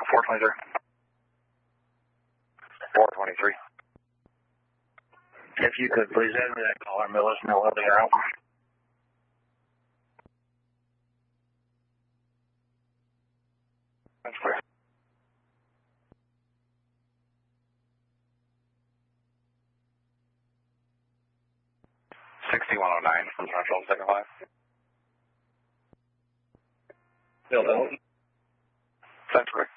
423. 423. If you could please add me that caller, Miller's no other out. That's clear. 6109 from Central, second line. Bill, that's correct.